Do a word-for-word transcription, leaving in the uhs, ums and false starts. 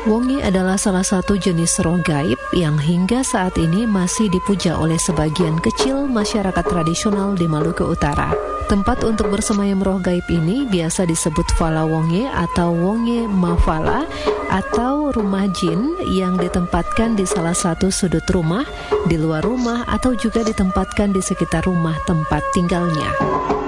Wonge adalah salah satu jenis roh gaib yang hingga saat ini masih dipuja oleh sebagian kecil masyarakat tradisional di Maluku Utara. Tempat untuk bersemayam roh gaib ini biasa disebut Fala Wonge atau Wonge Mafala atau rumah jin yang ditempatkan di salah satu sudut rumah, di luar rumah, atau juga ditempatkan di sekitar rumah tempat tinggalnya.